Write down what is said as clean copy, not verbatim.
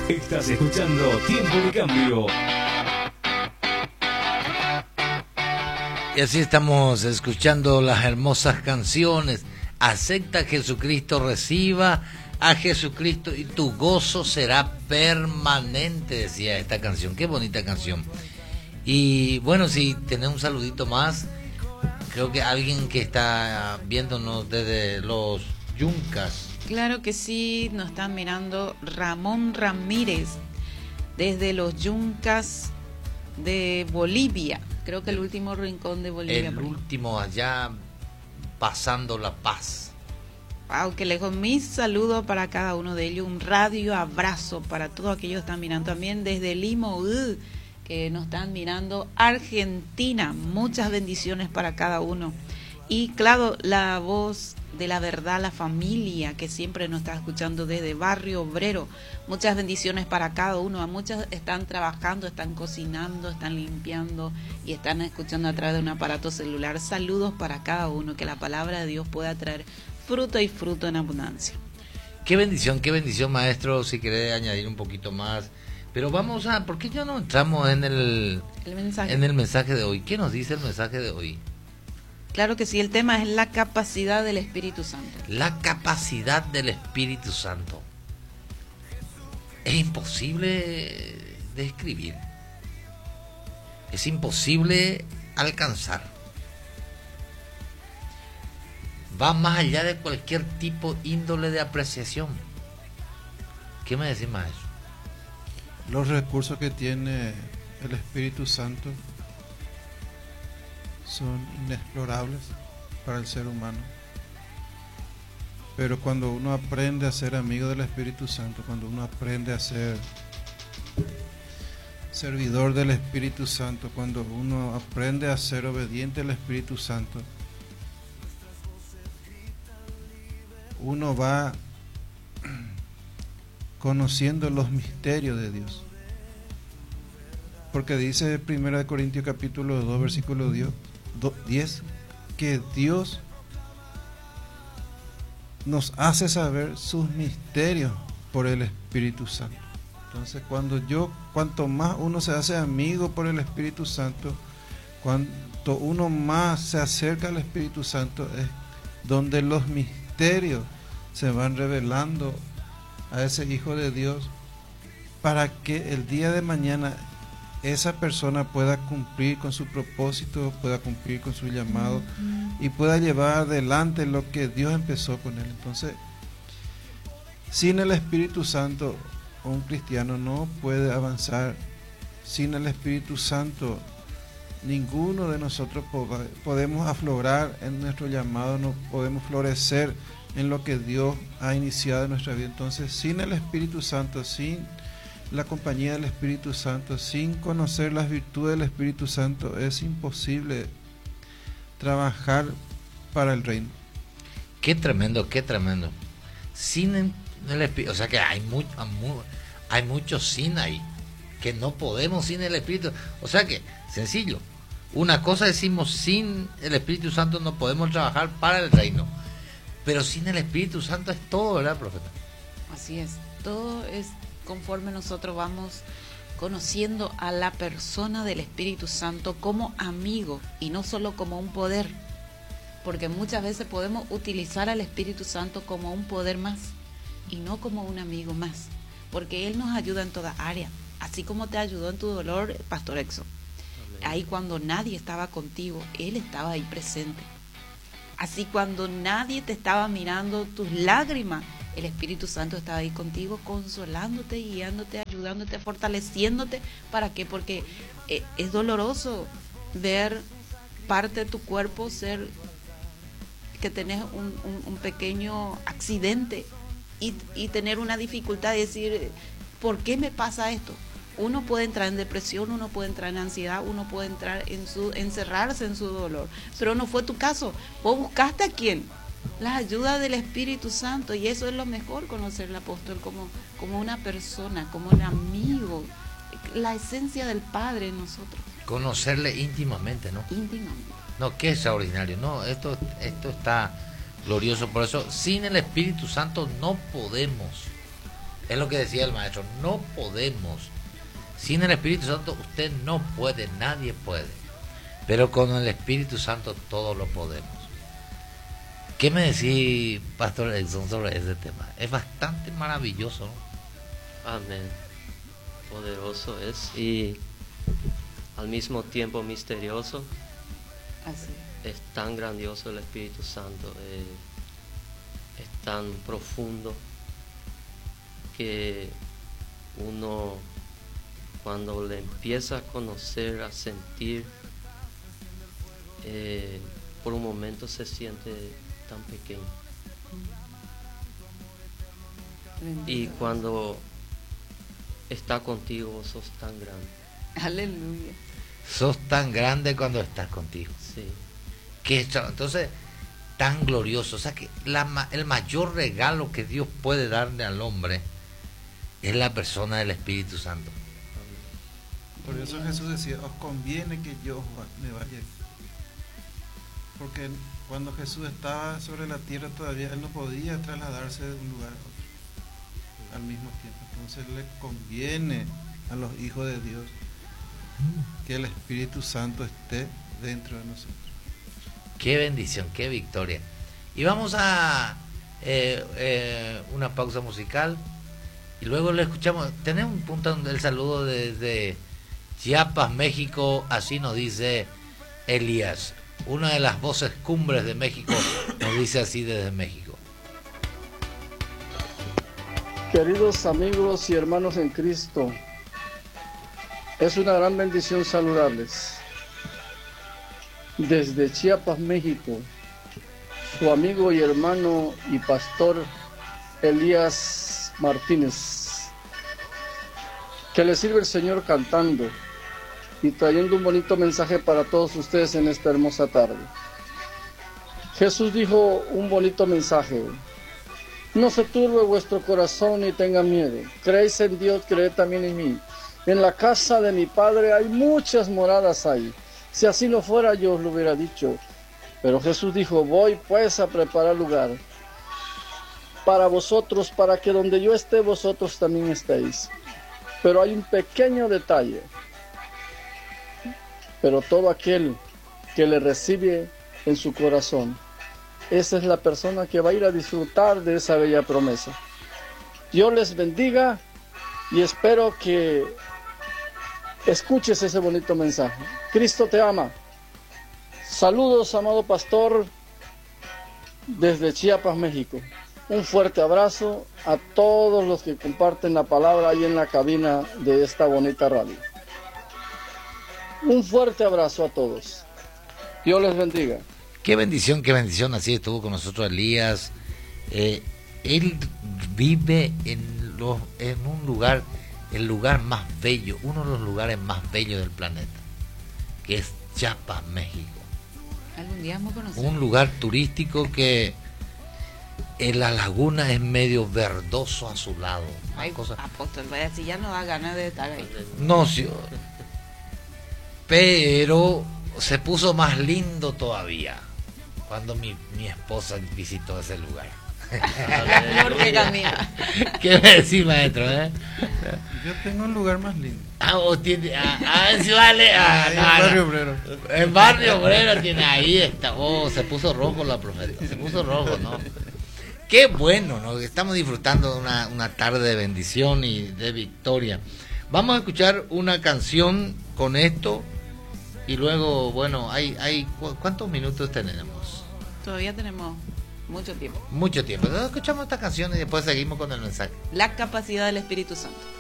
Estás escuchando Tiempo de Cambio. Y así estamos escuchando las hermosas canciones. Acepta a Jesucristo, reciba a Jesucristo y tu gozo será permanente, decía esta canción. Qué bonita canción. Y bueno, si tenés un saludito más, creo que alguien que está viéndonos desde los Yuncas. Claro que sí, nos están mirando Ramón Ramírez desde los Yuncas de Bolivia. Creo que el último rincón de Bolivia. El último allá, pasando La Paz. Wow, qué lejos. Mis saludos para cada uno de ellos. Un radio abrazo para todos aquellos que están mirando. También desde Lima, que nos están mirando. Argentina, muchas bendiciones para cada uno. Y claro, la voz de la verdad, la familia que siempre nos está escuchando desde Barrio Obrero. Muchas bendiciones para cada uno. Muchos están trabajando, están cocinando, están limpiando y están escuchando a través de un aparato celular. Saludos para cada uno, que la palabra de Dios pueda traer fruto y fruto en abundancia. Qué bendición, maestro, si quiere añadir un poquito más. Pero vamos a, ¿por qué ya no entramos en el mensaje de hoy? ¿Qué nos dice el mensaje de hoy? Claro que sí, el tema es la capacidad del Espíritu Santo. La capacidad del Espíritu Santo. Es imposible describir. Es imposible alcanzar. Va más allá de cualquier tipo, índole de apreciación. ¿Qué me decís, maestro? Los recursos que tiene el Espíritu Santo son inexplorables para el ser humano. Pero cuando uno aprende a ser amigo del Espíritu Santo, cuando uno aprende a ser servidor del Espíritu Santo, cuando uno aprende a ser obediente al Espíritu Santo, uno va conociendo los misterios de Dios. Porque dice 1 Corintios capítulo 2 versículo 10 que Dios nos hace saber sus misterios por el Espíritu Santo. Entonces cuanto más uno se hace amigo por el Espíritu Santo, cuanto uno más se acerca al Espíritu Santo, es donde los misterios se van revelando a ese Hijo de Dios, para que el día de mañana esa persona pueda cumplir con su propósito, pueda cumplir con su llamado y pueda llevar adelante lo que Dios empezó con él. Entonces, sin el Espíritu Santo, un cristiano no puede avanzar. Sin el Espíritu Santo, ninguno de nosotros podemos aflorar en nuestro llamado, no podemos florecer en lo que Dios ha iniciado en nuestra vida. Entonces, sin el Espíritu Santo, sin la compañía del Espíritu Santo, sin conocer las virtudes del Espíritu Santo, es imposible trabajar para el reino. Qué tremendo. Sin el Espíritu, o sea que hay mucho sin ahí, que no podemos sin el Espíritu. O sea que, sencillo, una cosa decimos, sin el Espíritu Santo no podemos trabajar para el reino, pero sin el Espíritu Santo es todo, ¿verdad, profeta? Así es, todo es conforme nosotros vamos conociendo a la persona del Espíritu Santo como amigo y no solo como un poder, porque muchas veces podemos utilizar al Espíritu Santo como un poder más y no como un amigo más, porque Él nos ayuda en toda área, así como te ayudó en tu dolor, Pastor Exo. Ahí cuando nadie estaba contigo, Él estaba ahí presente. Así cuando nadie te estaba mirando tus lágrimas, el Espíritu Santo estaba ahí contigo, consolándote, guiándote, ayudándote, fortaleciéndote. ¿Para qué? Porque es doloroso ver parte de tu cuerpo que tenés un pequeño accidente y tener una dificultad de decir, ¿por qué me pasa esto? Uno puede entrar en depresión, uno puede entrar en ansiedad, uno puede entrar encerrarse en su dolor, pero no fue tu caso. Vos buscaste a quién, la ayuda del Espíritu Santo, y eso es lo mejor, conocer al apóstol como una persona, como un amigo, la esencia del Padre en nosotros. Conocerle íntimamente, ¿no? Íntimamente. No, qué extraordinario, no, esto está glorioso. Por eso, sin el Espíritu Santo no podemos Es lo que decía el maestro, no podemos. Sin el Espíritu Santo usted no puede, nadie puede. Pero con el Espíritu Santo todo lo podemos. ¿Qué me decís, Pastor Edson, sobre ese tema? Es bastante maravilloso, ¿no? Amén. Poderoso es y al mismo tiempo misterioso. Así. Es tan grandioso el Espíritu Santo, es tan profundo que uno cuando le empieza a conocer, a sentir, por un momento se siente tan pequeño. Y cuando está contigo, vos sos tan grande. Aleluya. Sos tan grande cuando estás contigo. Sí. Entonces, tan glorioso. O sea que el mayor regalo que Dios puede darle al hombre es la persona del Espíritu Santo. Por eso Jesús decía, os conviene que yo me vaya. Porque cuando Jesús estaba sobre la tierra todavía, Él no podía trasladarse de un lugar a otro al mismo tiempo. Entonces le conviene a los hijos de Dios que el Espíritu Santo esté dentro de nosotros. Qué bendición, qué victoria. Y vamos a una pausa musical y luego le escuchamos. Tenemos un punto donde el saludo desde Chiapas, México, así nos dice Elías, una de las voces cumbres de México, nos dice así desde México. Queridos amigos y hermanos en Cristo, es una gran bendición saludarles. Desde Chiapas, México, su amigo y hermano y pastor Elías Martínez, que le sirve el Señor cantando y trayendo un bonito mensaje para todos ustedes en esta hermosa tarde. Jesús dijo un bonito mensaje: no se turbe vuestro corazón ni tenga miedo. Creéis en Dios, creed también en mí. En la casa de mi Padre hay muchas moradas ahí. Si así no fuera, yo os lo hubiera dicho. Pero Jesús dijo: voy pues a preparar lugar para vosotros, para que donde yo esté, vosotros también estéis. Pero hay un pequeño detalle. Pero todo aquel que le recibe en su corazón, esa es la persona que va a ir a disfrutar de esa bella promesa. Dios les bendiga y espero que escuches ese bonito mensaje. Cristo te ama. Saludos, amado pastor, desde Chiapas, México. Un fuerte abrazo a todos los que comparten la palabra ahí en la cabina de esta bonita radio. Un fuerte abrazo a todos. Dios les bendiga. Qué bendición, así estuvo con nosotros Elías. Él vive en un lugar, el lugar más bello, uno de los lugares más bellos del planeta, que es Chiapas, México. Algún día vamos a conocer. Un lugar turístico que en la laguna es medio verdoso a su lado. Ay, apóstol, vaya, si ya no da ganas de estar ahí. No, sí, pero se puso más lindo todavía cuando mi esposa visitó ese lugar. La flor que camina. ¿Qué me decís, maestro? Yo tengo un lugar más lindo. Sí, vale. En Barrio Obrero. En Barrio Obrero tiene, ahí está. Se puso rojo la profeta. Se puso rojo, ¿no? Qué bueno, ¿no? Estamos disfrutando de una tarde de bendición y de victoria. Vamos a escuchar una canción con esto y luego, bueno, ¿cuántos minutos tenemos? Todavía tenemos mucho tiempo. Mucho tiempo. Entonces escuchamos esta canción y después seguimos con el mensaje. La capacidad del Espíritu Santo.